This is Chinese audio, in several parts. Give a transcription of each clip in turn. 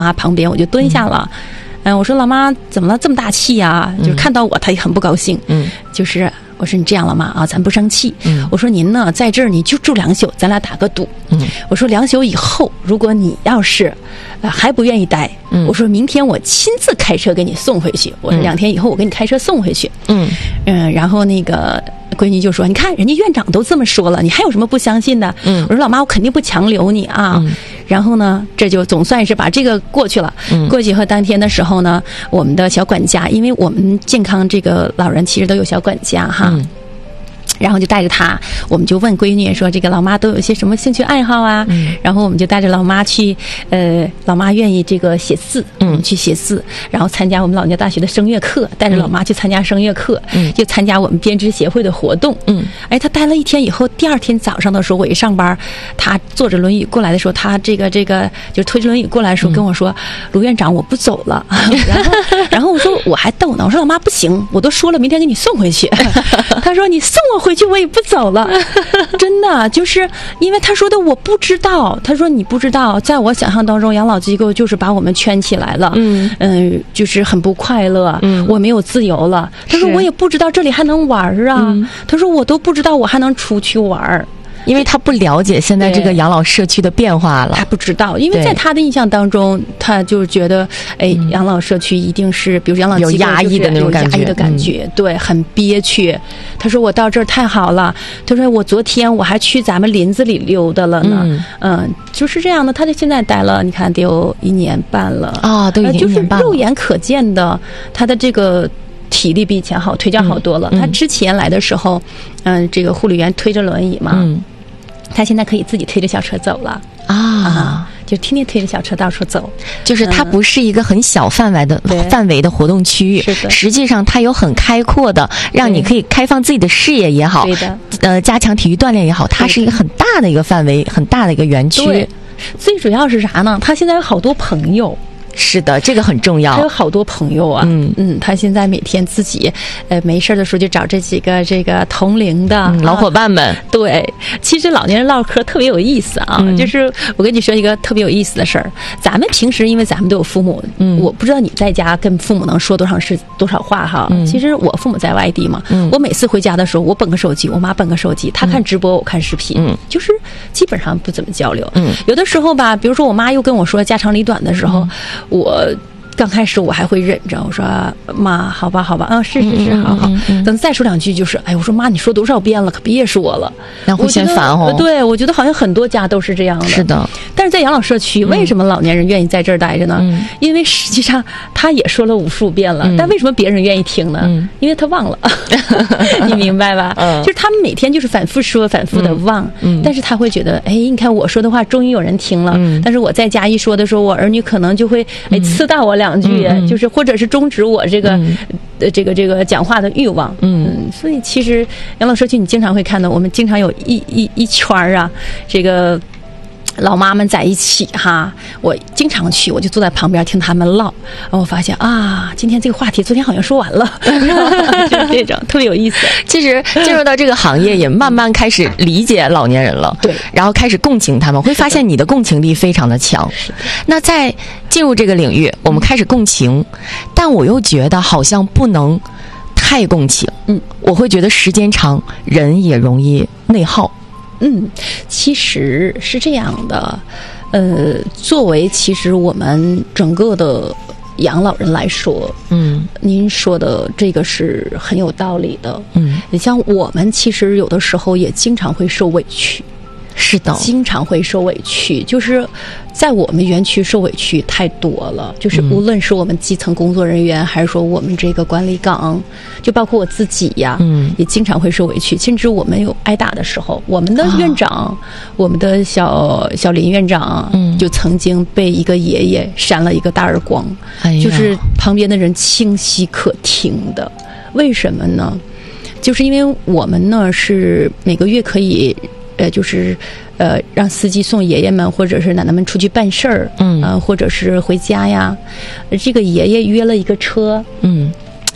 啊旁边，我就蹲下了。我说老妈怎么了，这么大气呀？就是看到我，她也很不高兴。就是我说你这样了吗？啊，咱不生气。我说您呢，在这儿你就住2宿，咱俩打个赌。我说2宿以后，如果你要是还不愿意待，我说明天我亲自开车给你送回去。我说2天以后我给你开车送回去。然后那个闺女就说：“你看人家院长都这么说了，你还有什么不相信的？”我说：“老妈，我肯定不强留你啊。”然后呢，这就总算是把这个过去了。过去后当天的时候呢，我们的小管家，因为我们健康这个老人其实都有小管家哈。然后就带着他，我们就问闺女说：“这个老妈都有一些什么兴趣爱好啊？”然后我们就带着老妈去，老妈愿意这个写字，去写字，然后参加我们老年大学的声乐课，带着老妈去参加声乐课，就参加我们编织协会的活动。他待了1天以后，第2天早上的时候，我一上班，他坐着轮椅过来的时候，他这个就推着轮椅过来的时候跟我说：“卢院长，我不走了。”然后我说我还逗呢，我说老妈不行，我都说了明天给你送回去。他说你送我回去我也不走了。真的就是因为他说的我不知道，他说你不知道，在我想象当中养老机构就是把我们圈起来了，就是很不快乐，我没有自由了。他说我也不知道这里还能玩啊，他说我都不知道我还能出去玩。 因为他不了解现在这个养老社区的变化了， 他不知道，因为在他的印象当中，他就觉得，养老社区一定是，比如养老机构有压抑的那种感觉， 有压抑的感觉，对，很憋屈。他说我到这儿太好了，他说我昨天我还去咱们林子里溜达了呢，就是这样的。他就现在待了，你看得有1年半了啊，都已经1年半了， 就是肉眼可见的，他的这个体力比以前好，腿脚好多了。他之前来的时候，这个护理员推着轮椅嘛，他现在可以自己推着小车走了啊，就天天推着小车到处走。 就是它不是一个很小范围的活动区域， 是的， 实际上它有很开阔的，让你可以开放自己的视野也好， 对的， 加强体育锻炼也好，它是一个很大的一个范围，很大的一个园区。 对，最主要是啥呢？他现在有好多朋友。 是的，这个很重要。 他有好多朋友啊，他现在每天自己，没事的时候就找这几个这个同龄的老伙伴们。 对，其实老年人唠嗑特别有意思啊，就是我跟你说一个特别有意思的事儿。咱们平时因为咱们都有父母，我不知道你在家跟父母能说多少话哈。其实我父母在外地嘛，我每次回家的时候，我本个手机，我妈本个手机，她看直播，我看视频，就是基本上不怎么交流。有的时候吧，比如说我妈又跟我说家长里短的时候。我刚开始我还会忍着，我说妈，好吧，是，好。等再说2句就是，我说妈，你说多少遍了，可别说了， 那会嫌烦哦。 对，我觉得好像很多家都是这样的。 是的， 但是在养老社区，为什么老年人愿意在这儿待着呢？因为实际上他也说了无数遍了，但为什么别人愿意听呢？因为他忘了，你明白吧？就是他们每天就是反复说，反复的忘，但是他会觉得，你看我说的话终于有人听了，但是我在家一说的时候，我儿女可能就会刺到我2句，就是或者是终止我这个讲话的欲望。所以其实养老社区你经常会看到，我们经常有一圈啊，这个老妈们在一起哈，我经常去，我就坐在旁边听他们唠，然后我发现啊，今天这个话题昨天好像说完了，就是这种特别有意思。 其实进入到这个行业，也慢慢开始理解老年人了， 对， 然后开始共情他们，会发现你的共情力非常的强。那在进入这个领域，我们开始共情，但我又觉得好像不能太共情，我会觉得时间长，人也容易内耗。 其实是这样的，作为其实我们整个的养老人来说，您说的这个是很有道理的。你像我们其实有的时候也经常会受委屈。 是的， 经常会受委屈，就是在我们园区受委屈太多了，就是无论是我们基层工作人员，还是说我们这个管理岗，就包括我自己呀，也经常会受委屈，甚至我们有挨打的时候，我们的院长，我们的小林院长，就曾经被一个爷爷扇了一个大耳光，就是旁边的人清晰可听的。为什么呢？就是因为我们呢是每个月可以。就是让司机送爷爷们或者是奶奶们出去办事儿，或者是回家呀。这个爷爷约了一个车，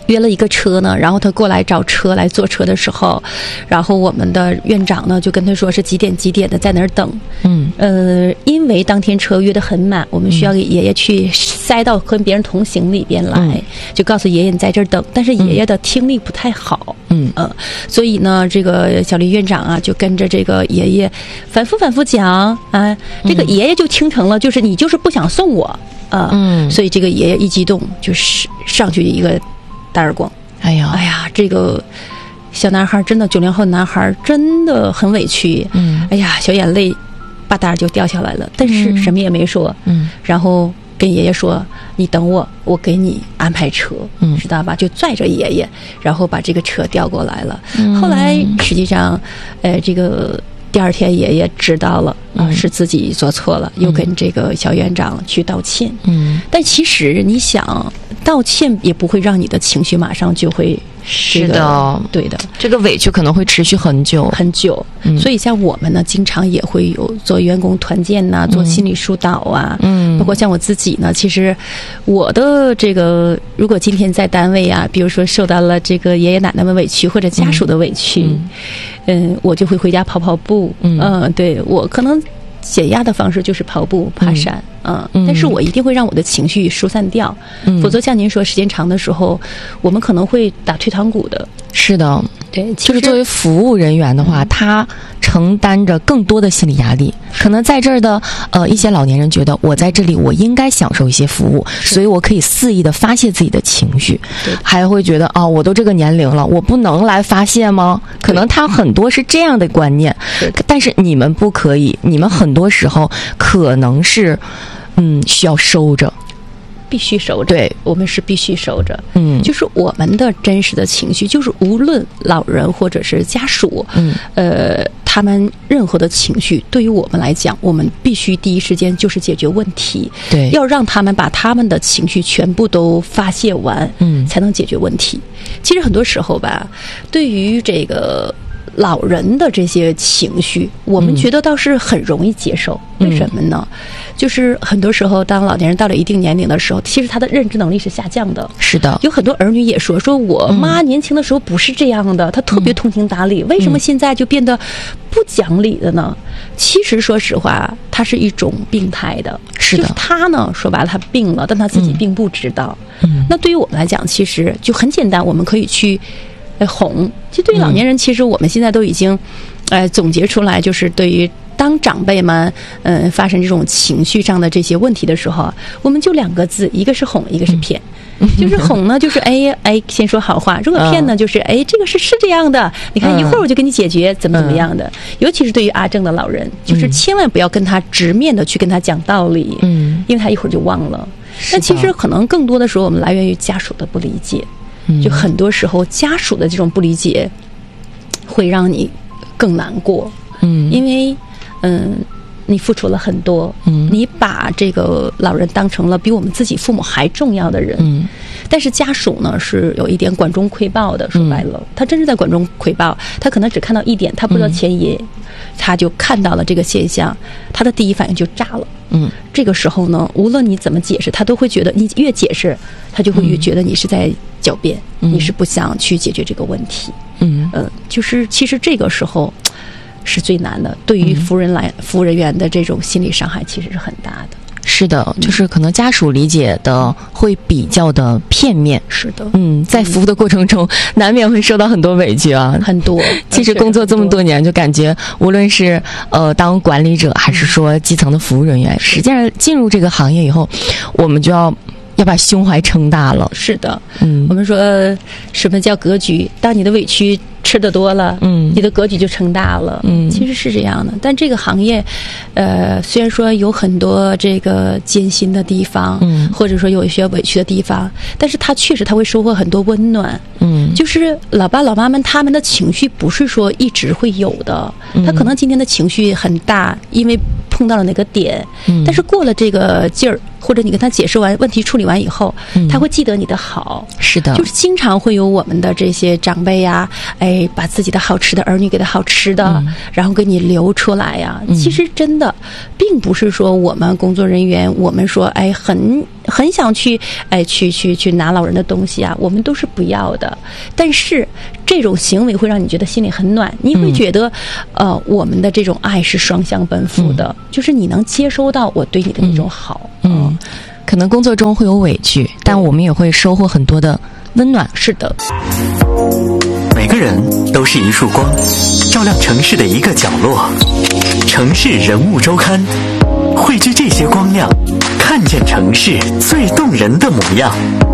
约了一个车呢，然后他过来找车来坐车的时候，然后我们的院长呢就跟他说是几点的在那儿等。因为当天车约得很满，我们需要给爷爷去塞到跟别人同行里边来，就告诉爷爷你在这儿等。但是爷爷的听力不太好，所以呢，这个小林院长啊就跟着这个爷爷反复讲啊，这个爷爷就听成了就是你就是不想送我所以这个爷爷一激动就是上去一个大耳光。哎呀，这个小男孩真的90后男孩真的很委屈，哎呀，小眼泪吧嗒就掉下来了，但是什么也没说，然后跟爷爷说你等我，我给你安排车，知道吧？就拽着爷爷，然后把这个车调过来了。后来实际上，这个第二天爷爷知道了是自己做错了，又跟这个小院长去道歉。但其实你想，道歉也不会让你的情绪马上就会。 是的， 对的， 这个委屈可能会持续很久。 所以像我们呢，经常也会有做员工团建呐，做心理疏导啊，包括像我自己呢，其实我的这个，如果今天在单位啊，比如说受到了这个爷爷奶奶们委屈或者家属的委屈，我就会回家跑步，对，我可能减压的方式就是跑步、爬山，但是我一定会让我的情绪疏散掉，否则像您说，时间长的时候，我们可能会打退堂鼓的。 是的， 对， 就是作为服务人员的话，他承担着更多的心理压力。可能在这儿的一些老年人觉得，我在这里我应该享受一些服务，所以我可以肆意的发泄自己的情绪，还会觉得我都这个年龄了，我不能来发泄吗？可能他很多是这样的观念，但是你们不可以，你们很多时候可能是需要收着。 必须守着， 对， 我们是必须守着。就是我们的真实的情绪，就是无论老人或者是家属，他们任何的情绪，对于我们来讲，我们必须第一时间就是解决问题， 对， 要让他们把他们的情绪全部都发泄完，才能解决问题。其实很多时候吧，对于这个老人的这些情绪，我们觉得倒是很容易接受。为什么呢？就是很多时候，当老年人到了一定年龄的时候，其实他的认知能力是下降的。 是的， 有很多儿女也说我妈年轻的时候不是这样的，她特别通情达理，为什么现在就变得不讲理了呢？其实说实话，它是一种病态的。是的，就是他呢，说白了他病了，但他自己并不知道。那对于我们来讲，其实就很简单，我们可以去哄。其实对于老年人，其实我们现在都已经总结出来，就是对于当长辈们发生这种情绪上的这些问题的时候，我们就2个字，一个是哄，一个是骗。就是哄呢，就是先说好话；如果骗呢，就是这个是这样的，你看一会儿我就给你解决，怎么样的。尤其是对于阿正的老人，就是千万不要跟他直面的去跟他讲道理，因为他一会儿就忘了。但其实可能更多的时候，我们来源于家属的不理解。就很多时候家属的这种不理解，会让你更难过。因为你付出了很多，你把这个老人当成了比我们自己父母还重要的人，但是家属呢是有一点管中窥豹的，说白了，他真是在管中窥豹，他可能只看到一点，他不知道前因，他就看到了这个现象，他的第一反应就炸了。这个时候呢，无论你怎么解释，他都会觉得你越解释，他就会越觉得你是在狡辩，你是不想去解决这个问题。就是其实这个时候是最难的，对于服务人员的这种心理伤害其实是很大的。 是的，就是可能家属理解的会比较的片面。 是的， 在服务的过程中，难免会受到很多委屈啊， 很多。 其实工作这么多年，就感觉无论是当管理者，还是说基层的服务人员，实际上进入这个行业以后，我们就要把胸怀撑大了。 是的，我们说什么叫格局？当你的委屈吃得多了，你的格局就撑大了。其实是这样的。但这个行业，虽然说有很多这个艰辛的地方，或者说有一些委屈的地方，但是它确实会收获很多温暖。就是老爸老妈们他们的情绪不是说一直会有的，他可能今天的情绪很大，因为碰到了哪个点，但是过了这个劲儿，或者你跟他解释完问题处理完以后，他会记得你的好。 是的， 就是经常会有我们的这些长辈呀，把自己的好吃的儿女给他好吃的，然后给你留出来呀。其实真的并不是说我们工作人员，我们说很很想去去拿老人的东西啊，我们都是不要的。但是这种行为会让你觉得心里很暖，你会觉得我们的这种爱是双向奔赴的，就是你能接收到我对你的那种好。 可能工作中会有委屈，但我们也会收获很多的温暖。 是的， 每个人都是一束光，照亮城市的一个角落。城市人物周刊，汇聚这些光亮，看见城市最动人的模样。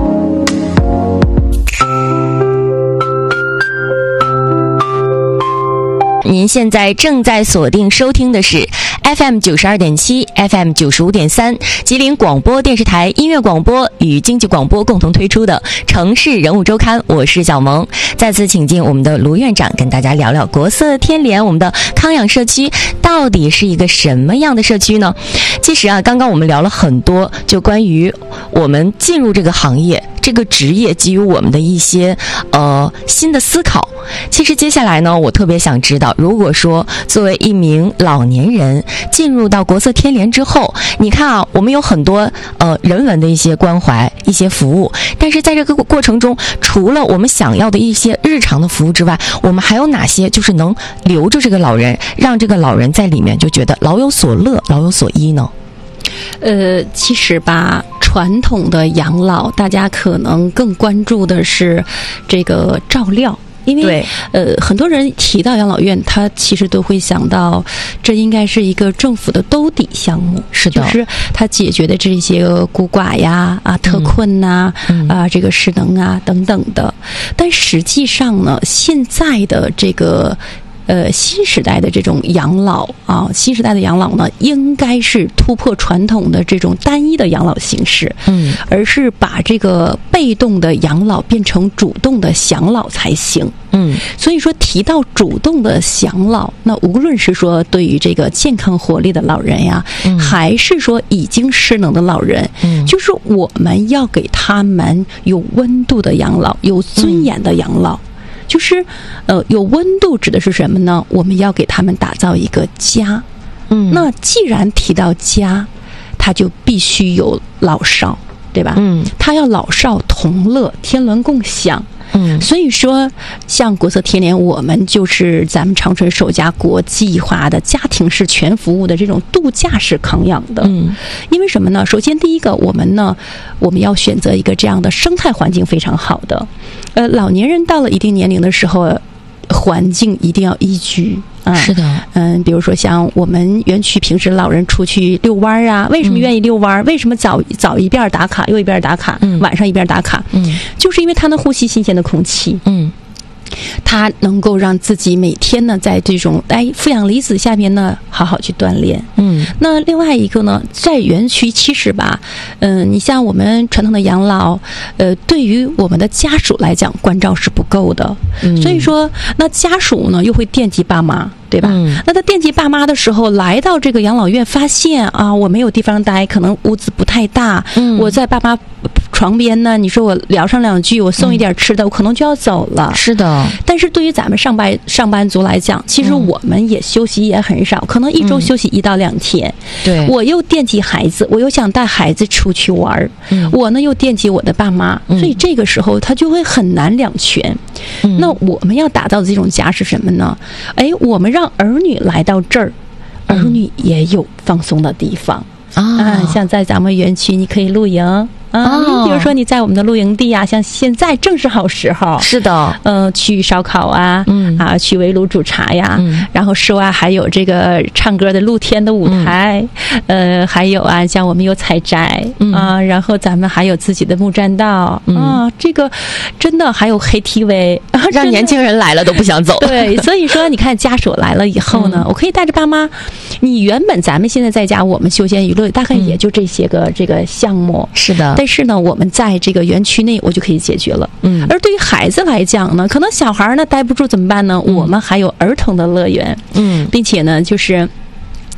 您现在正在锁定收听的是 FM 92.7 FM 95.3吉林广播电视台音乐广播与经济广播共同推出的城市人物周刊，我是小萌。再次请进我们的卢院长跟大家聊聊国色天莲，我们的康养社区到底是一个什么样的社区呢？其实啊，刚刚我们聊了很多，就关于我们进入这个行业这个职业给予我们的一些新的思考。其实接下来呢，我特别想知道，如果说作为一名老年人进入到国色天莲之后，你看啊，我们有很多人文的一些关怀、一些服务，但是在这个过程中，除了我们想要的一些日常的服务之外，我们还有哪些就是能留住这个老人，让这个老人在里面就觉得老有所乐、老有所依呢？ 其实吧，传统的养老，大家可能更关注的是这个照料。因为很多人提到养老院，他其实都会想到这应该是一个政府的兜底项目， 是的， 就是他解决的这些孤寡呀、特困呐、这个失能啊等等的。但实际上呢，现在的这个新时代的这种养老啊，新时代的养老呢，应该是突破传统的这种单一的养老形式，而是把这个被动的养老变成主动的享老才行。所以说提到主动的享老，那无论是说对于这个健康活力的老人呀，还是说已经失能的老人，就是我们要给他们有温度的养老，有尊严的养老。就是有温度指的是什么呢？我们要给他们打造一个家。那既然提到家，他就必须有老少，对吧？他要老少同乐，天伦共享。所以说像国色天莲，我们就是咱们长春首家国际化的家庭式全服务的这种度假式康养的。因为什么呢？首先第一个，我们要选择一个这样的生态环境非常好的。老年人到了一定年龄的时候，环境一定要宜居。 是的， 比如说像我们园区平时老人出去遛弯啊，为什么愿意遛弯？为什么早一边打卡，右一边打卡，晚上一边打卡？就是因为他能呼吸新鲜的空气。他能够让自己每天呢，在这种负氧离子下面呢，好好去锻炼。那另外一个呢，在园区其实吧，你像我们传统的养老，对于我们的家属来讲，关照是不够的。所以说，那家属呢又会惦记爸妈，对吧？那他惦记爸妈的时候，来到这个养老院，发现啊，我没有地方待，可能屋子不太大，我在爸妈床边呢，你说我聊上两句，我送一点吃的，我可能就要走了。是的。但是对于咱们上班族来讲，其实我们也休息也很少，可能一周休息1到2天。对。我又惦记孩子，我又想带孩子出去玩，我呢又惦记我的爸妈，所以这个时候他就会很难两全。那我们要打造的这种家是什么呢？我们让儿女来到这儿，儿女也有放松的地方。像在咱们园区，你可以露营。你比如说你在我们的露营地啊，像现在正是好时候。是的。去烧烤啊，去围炉煮茶呀，然后室外还有这个唱歌的露天的舞台，还有啊，像我们有采摘然后咱们还有自己的木栈道这个真的还有KTV， 让年轻人来了都不想走。 对，所以说你看家属来了以后呢，我可以带着爸妈。你原本咱们现在在家，我们休闲娱乐大概也就这些个这个项目。是的。但是呢，我们在这个园区内，我就可以解决了。而对于孩子来讲呢，可能小孩呢待不住怎么办呢？我们还有儿童的乐园。并且呢，就是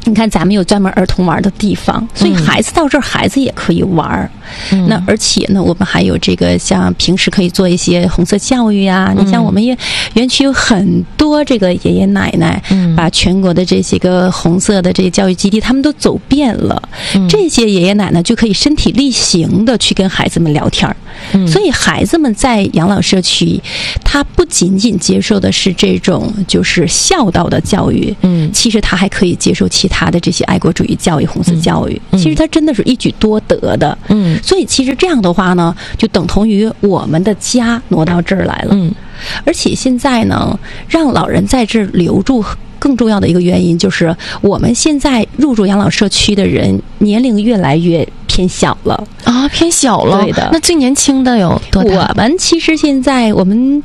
你看咱们有专门儿童玩的地方，所以孩子到这儿孩子也可以玩。那而且呢，我们还有这个像平时可以做一些红色教育啊。你像我们园区有很多这个爷爷奶奶，把全国的这些个红色的这些教育基地他们都走遍了。这些爷爷奶奶就可以身体力行的去跟孩子们聊天。所以孩子们在养老社区，他不仅仅接受的是这种就是孝道的教育，其实他还可以接受其他的这些爱国主义教育、红色教育。其实他真的是一举多得的。所以其实这样的话呢，就等同于我们的家挪到这儿来了。而且现在呢，让老人在这儿留住，更重要的一个原因就是我们现在入住养老社区的人年龄越来越偏小了啊，偏小了。对的。那最年轻的有多大？ 我们其实现在我们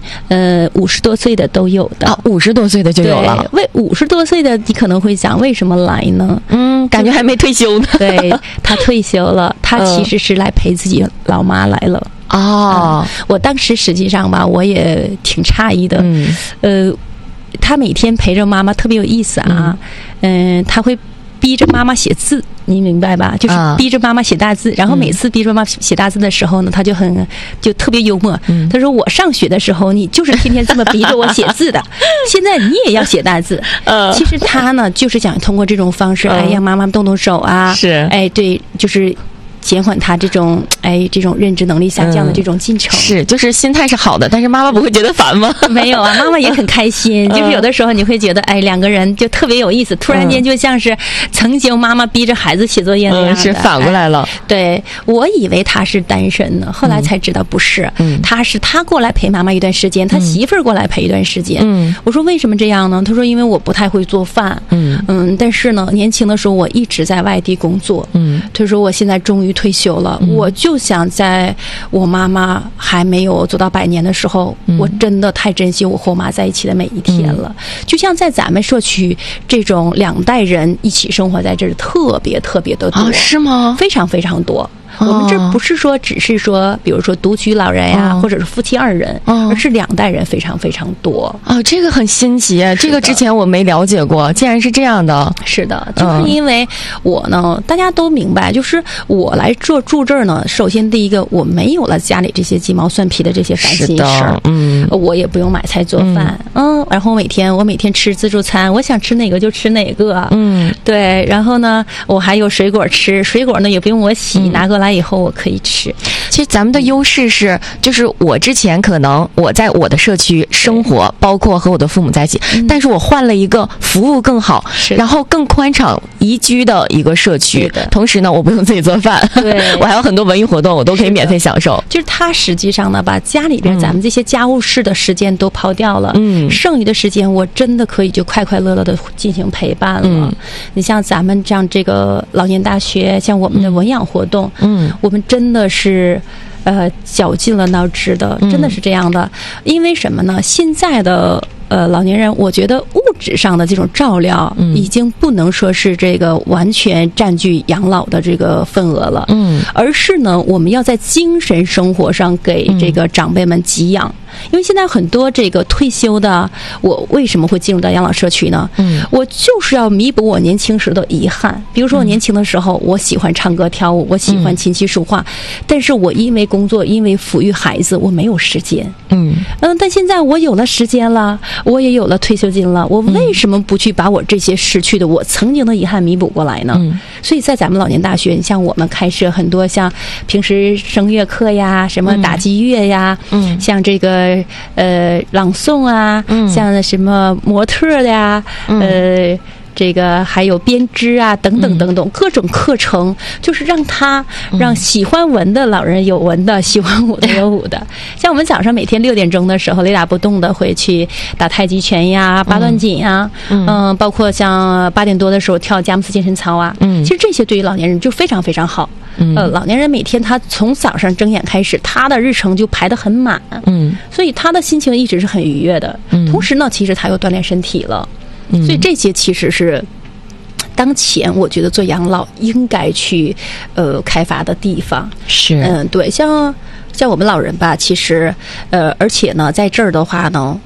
50多岁的都有的啊 ，50多岁的就有了。 为50多岁的，你可能会想为什么来呢？ 感觉还没退休呢。 对，他退休了，他其实是来陪自己老妈来了。我当时实际上吧，我也挺诧异的。他每天陪着妈妈特别有意思啊。他会逼着妈妈写字，你明白吧？就是逼着妈妈写大字。然后每次逼着妈妈写大字的时候呢，他就特别幽默。他说：“我上学的时候，你就是天天这么逼着我写字的，现在你也要写大字。”其实他呢，就是想通过这种方式，让妈妈动动手啊。 是， 对，就是减缓他这种认知能力下降的这种进程。 是，就是心态是好的，但是妈妈不会觉得烦吗？ 没有啊，妈妈也很开心。就是有的时候你会觉得，两个人就特别有意思，突然间就像是曾经妈妈逼着孩子写作业那样的。 是反过来了。 对，我以为他是单身呢，后来才知道不是。他过来陪妈妈一段时间，他媳妇儿过来陪一段时间。我说为什么这样呢？他说因为我不太会做饭。但是呢，年轻的时候我一直在外地工作。他说我现在终于退休了，我就想在我妈妈还没有走到100年的时候，我真的太珍惜我和我妈在一起的每一天了。就像在咱们社区这种2代人一起生活在这儿，特别特别的多。 是吗？ 非常非常多。我们这不是说只是说比如说独居老人呀，或者是夫妻2人，而是2代人非常非常多。 这个很新奇，这个之前我没了解过，竟然是这样的。 是的，就是因为我呢，大家都明白，就是我来住这儿呢，首先第一个，我没有了家里这些鸡毛蒜皮的这些烦心事儿。我也不用买菜做饭。然后我每天吃自助餐，我想吃哪个就吃哪个。对，然后呢，我还有水果吃，水果呢也不用我洗，拿过来以后我可以吃。 其实咱们的优势是，就是我之前可能我在我的社区生活，包括和我的父母在一起，但是我换了一个服务更好，然后更宽敞宜居的一个社区。同时呢，我不用自己做饭，我还有很多文艺活动，我都可以免费享受。 就是他实际上呢，把家里边咱们这些家务事的时间都抛掉了，剩余的时间我真的可以就快快乐乐的进行陪伴了。你像咱们这样这个老年大学，像我们的文养活动，我们真的是绞尽了脑汁的，真的是这样的。因为什么呢？现在的老年人，我觉得物质上的这种照料已经不能说是这个完全占据养老的这个份额了，而是呢，我们要在精神生活上给这个长辈们给养。因为现在很多这个退休的，我为什么会进入到养老社区呢？我就是要弥补我年轻时的遗憾。比如说我年轻的时候，我喜欢唱歌跳舞，我喜欢琴棋书画，但是我因为工作，因为抚育孩子，我没有时间。但现在我有了时间了，我也有了退休金了，我为什么不去把我这些失去的我曾经的遗憾弥补过来呢？所以在咱们老年大学，你像我们开设很多像平时声乐课呀，什么打击乐呀，像这个朗诵啊，像什么模特的呀，这个还有编织啊，等等等等，各种课程，就是让喜欢文的老人有文的，喜欢舞的有舞的。像我们早上每天6点钟的时候，雷打不动的会去打太极拳呀、八段锦呀，包括像8点多的时候跳佳木斯健身操啊。其实这些对于老年人就非常非常好。老年人每天他从早上睁眼开始，他的日程就排得很满，所以他的心情一直是很愉悦的。同时呢，其实他又锻炼身体了。所以这些其实是当前我觉得做养老应该去开发的地方。 是， 对，像我们老人吧，其实而且呢，在这儿的话呢，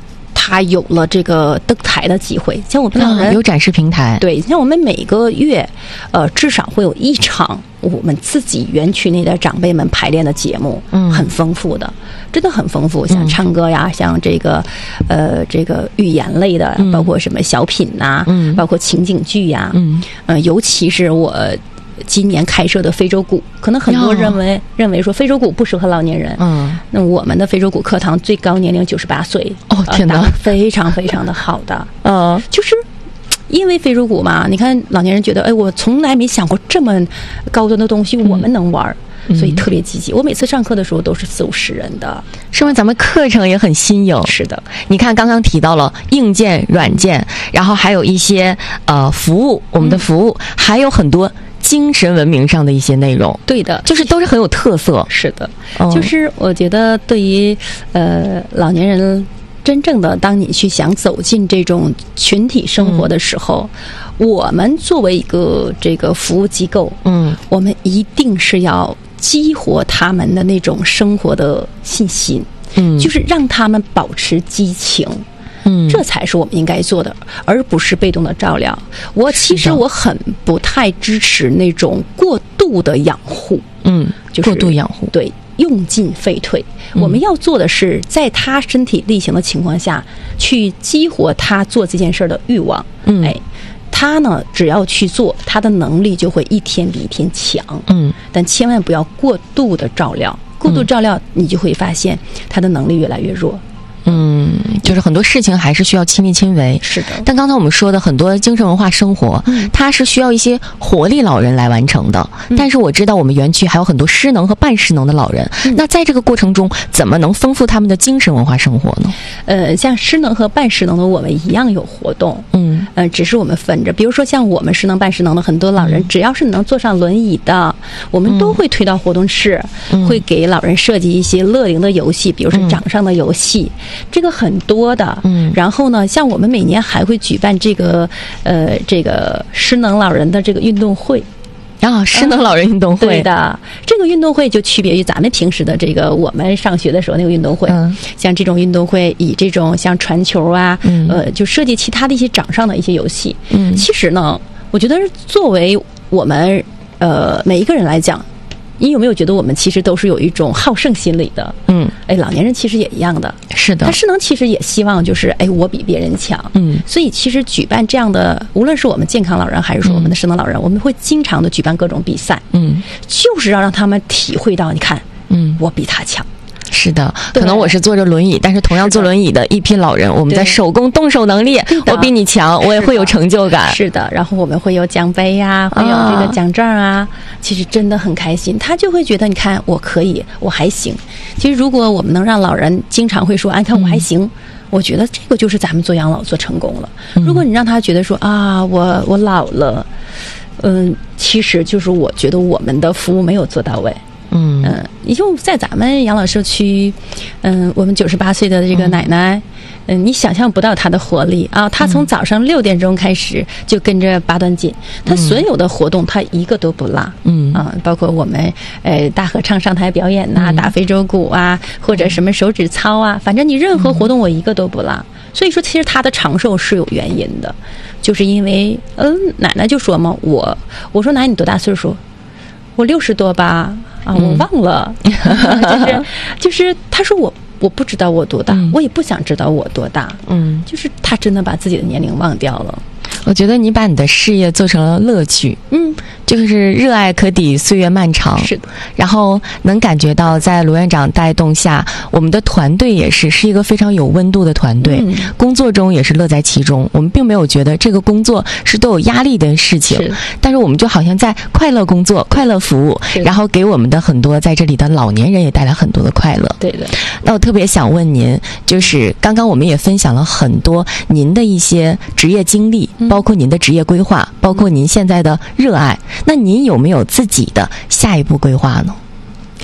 他有了这个登台的机会。像我们老人有展示平台， 对，像我们每个月至少会有一场我们自己园区内的长辈们排练的节目，很丰富的，真的很丰富，像唱歌呀，像这个寓言类的，包括什么小品呐，包括情景剧呀，尤其是我今年开设的非洲鼓，可能很多人认为说非洲鼓不适合老年人，那我们的非洲鼓课堂最高年龄98岁， 天哪， 非常非常的好的，就是因为非洲鼓嘛，你看老年人觉得，哎，我从来没想过这么高端的东西我们能玩，所以特别积极。我每次上课的时候都是40-50人的， 说明咱们课程也很新颖。 是的， 你看刚刚提到了硬件、软件，然后还有一些服务，我们的服务还有很多精神文明上的一些内容。 对的， 就是都是很有特色。 是的，就是我觉得对于老年人。真正的当你去想走进这种群体生活的时候，我们作为一个这个服务机构，我们一定是要激活他们的那种生活的信心，就是让他们保持激情，这才是我们应该做的，而不是被动的照料。其实我很不太支持那种过度的养护，就是过度养护， 对。用进废退，我们要做的是在他身体力行的情况下去激活他做这件事的欲望。他呢只要去做，他的能力就会一天比一天强。但千万不要过度的照料，过度照料你就会发现他的能力越来越弱。 就是很多事情还是需要亲力亲为。 是的， 但刚才我们说的很多精神文化生活，它是需要一些活力老人来完成的。但是我知道我们园区还有很多失能和半失能的老人，那在这个过程中，怎么能丰富他们的精神文化生活呢？ 像失能和半失能的我们一样有活动，只是我们分着。比如说像我们失能半失能的很多老人，只要是能坐上轮椅的，我们都会推到活动室，会给老人设计一些乐龄的游戏，比如说掌上的游戏。这个很多的，然后呢，像我们每年还会举办这个失能老人的这个运动会。 失能老人运动会， 对的，这个运动会就区别于咱们平时的这个我们上学的时候那个运动会。像这种运动会以这种像传球啊，就设计其他的一些掌上的一些游戏。其实呢，我觉得作为我们每一个人来讲，你有没有觉得我们其实都是有一种好胜心理的？老年人其实也一样的。 是的， 他失能其实也希望就是我比别人强。所以其实举办这样的，无论是我们健康老人还是说我们的失能老人，我们会经常的举办各种比赛。就是要让他们体会到，你看，我比他强。 是的，可能我是坐着轮椅，但是同样坐轮椅的一批老人，我们在手工动手能力，我比你强，我也会有成就感。 是的，然后我们会有奖杯呀，会有这个奖状啊，其实真的很开心。他就会觉得，你看我可以，我还行。其实如果我们能让老人经常会说，你看我还行，我觉得这个就是咱们做养老做成功了。如果你让他觉得说我老了，其实就是我觉得我们的服务没有做到位。你就在咱们养老社区，我们98岁的这个奶奶，你想象不到她的活力啊！她从早上6点钟开始就跟着8段锦，她所有的活动她一个都不落。包括我们大合唱上台表演呐，打非洲鼓啊，或者什么手指操啊，反正你任何活动我一个都不落。所以说，其实她的长寿是有原因的，就是因为奶奶就说嘛，我说奶奶你多大岁数？我60多吧。我忘了，就是他说我不知道我多大，我也不想知道我多大，就是他真的把自己的年龄忘掉了。 我觉得你把你的事业做成了乐趣，就是热爱可抵岁月漫长。 是的， 然后能感觉到在卢院长带动下，我们的团队也是一个非常有温度的团队，工作中也是乐在其中。我们并没有觉得这个工作是都有压力的事情，但是我们就好像在快乐工作、快乐服务，然后给我们的很多在这里的老年人也带来很多的快乐。 对的。 那我特别想问您，就是刚刚我们也分享了很多您的一些职业经历，包括您的职业规划，包括您现在的热爱，那您有没有自己的下一步规划呢？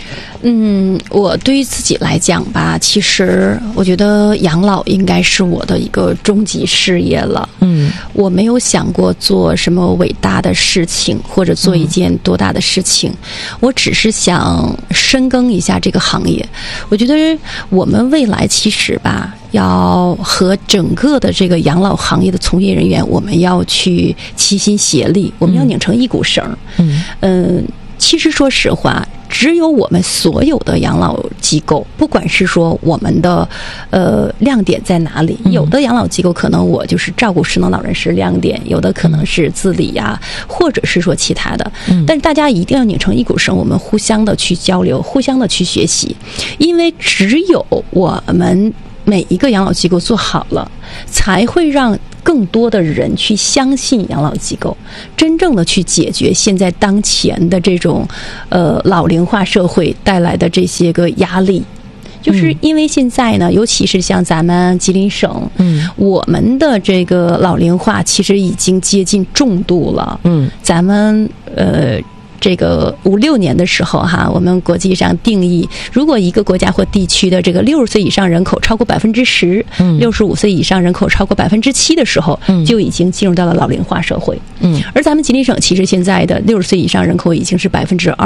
我对于自己来讲吧，其实我觉得养老应该是我的一个终极事业了。我没有想过做什么伟大的事情，或者做一件多大的事情，我只是想深耕一下这个行业。我觉得我们未来其实吧，要和整个的这个养老行业的从业人员，我们要去齐心协力，我们要拧成一股绳。其实说实话，只有我们所有的养老机构，不管是说我们的亮点在哪里，有的养老机构可能我就是照顾失能老人是亮点，有的可能是自理呀，或者是说其他的。但是大家一定要拧成一股绳，我们互相的去交流，互相的去学习，因为只有我们每一个养老机构做好了，才会让更多的人去相信养老机构，真正的去解决现在当前的这种老龄化社会带来的这些个压力。就是因为现在呢，尤其是像咱们吉林省，我们的这个老龄化其实已经接近重度了。咱们这个56年的时候哈，我们国际上定义，如果一个国家或地区的这个60岁以上人口超过10%，65岁以上人口超过7%的时候，就已经进入到了老龄化社会。而咱们吉林省其实现在的60岁以上人口已经是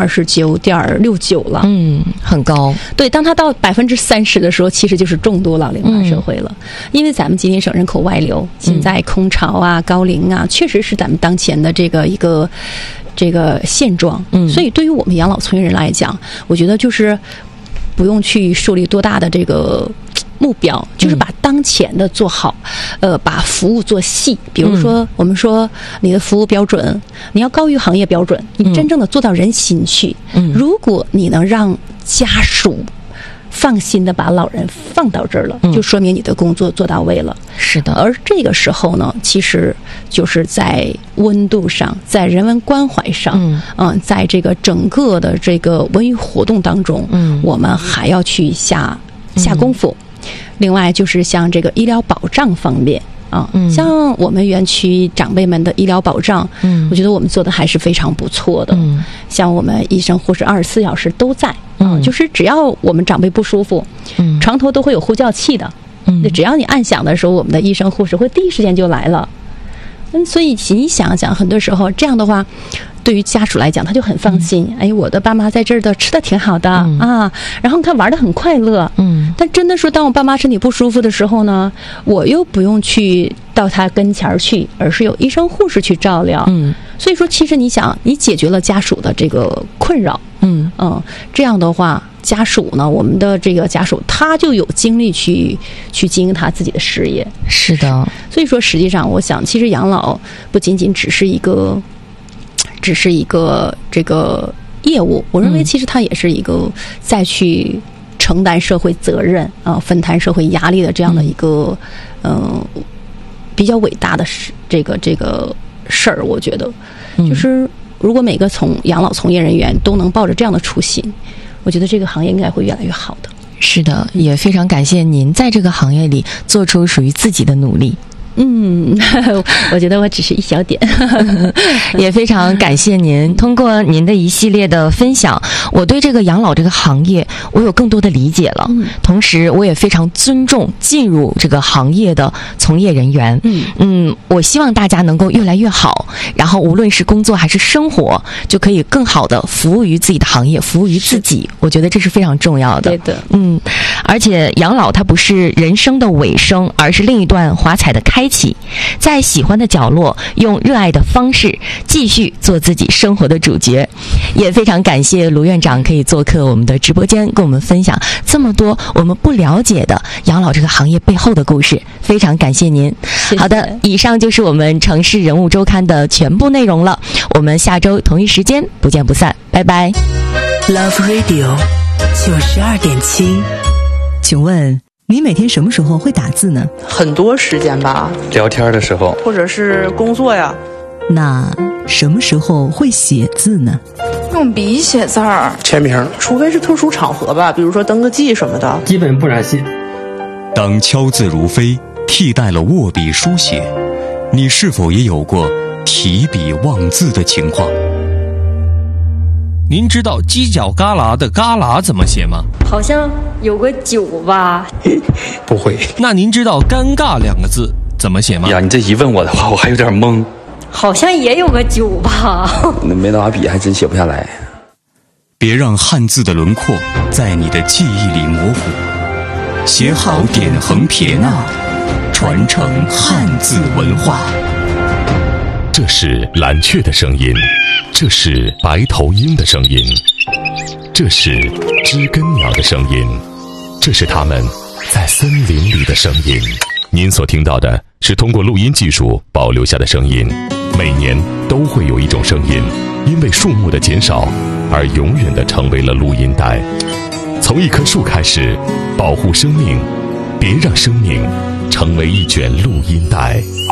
29.69%了， 很高。 对，当它到30%的时候，其实就是重度老龄化社会了。因为咱们吉林省人口外流，现在空巢啊、高龄啊，确实是咱们当前的这个现状。所以对于我们养老从业人来讲，我觉得就是不用去树立多大的这个目标，就是把当前的做好，把服务做细。比如说我们说你的服务标准，你要高于行业标准，你真正的做到人心去。如果你能让家属放心的把老人放到这儿了，就说明你的工作做到位了。 是的。 而这个时候呢，其实就是在温度上，在人文关怀上，在这个整个的这个文娱活动当中，我们还要去下功夫。另外就是像这个医疗保障方面像我们园区长辈们的医疗保障，我觉得我们做的还是非常不错的。像我们医生护士24小时都在，就是只要我们长辈不舒服，床头都会有呼叫器的，只要你按响的时候，我们的医生护士会第一时间就来了。所以你想想，很多时候这样的话，对于家属来讲他就很放心。我的爸妈在这儿的吃的挺好的然后他玩得很快乐。但真的说当我爸妈身体不舒服的时候呢，我又不用去到他跟前去，而是有医生护士去照料。所以说其实你想，你解决了家属的这个困扰，这样的话家属呢，我们的这个家属他就有精力去经营他自己的事业。 是的。 所以说实际上我想，其实养老不仅仅只是一个这个业务，我认为其实它也是一个再去承担社会责任分摊社会压力的这样的一个比较伟大的这个事儿。我觉得就是如果每个养老从业人员都能抱着这样的初心，我觉得这个行业应该会越来越好的。 是的，也非常感谢您在这个行业里做出属于自己的努力。 我觉得我只是一小点也非常感谢您，通过您的一系列的分享，我对这个养老这个行业我有更多的理解了。同时我也非常尊重进入这个行业的从业人员。我希望大家能够越来越好，然后无论是工作还是生活，就可以更好的服务于自己的行业，服务于自己。我觉得这是非常重要的。 对的。 而且养老它不是人生的尾声，而是另一段华彩的开启。在喜欢的角落，用热爱的方式继续做自己生活的主角。也非常感谢卢院长可以做客我们的直播间，跟我们分享这么多我们不了解的养老这个行业背后的故事，非常感谢您。 谢谢。 好的，以上就是我们城市人物周刊的全部内容了，我们下周同一时间不见不散，拜拜。 Love Radio 92.7。 请问你每天什么时候会打字呢？ 很多时间吧， 聊天的时候， 或者是工作呀。 那什么时候会写字呢？ 用笔写字儿， 签名， 除非是特殊场合吧，比如说登个记什么的， 基本不染信。 当敲字如飞替代了握笔书写，你是否也有过提笔忘字的情况？ 您知道犄角旮旯的旮旯怎么写吗？ 好像有个9吧。 不会。 那您知道尴尬2个字怎么写吗？ 呀，你这一问我的话，我还有点懵。 好像也有个9吧。 那没拿笔还真写不下来。 别让汉字的轮廓在你的记忆里模糊，写好点横撇捺，传承汉字文化。 这是蓝雀的声音，这是白头鹰的声音，这是知更鸟的声音，这是它们在森林里的声音。您所听到的是通过录音技术保留下的声音。每年都会有一种声音因为树木的减少而永远地成为了录音带。从一棵树开始，保护生命，别让生命成为一卷录音带。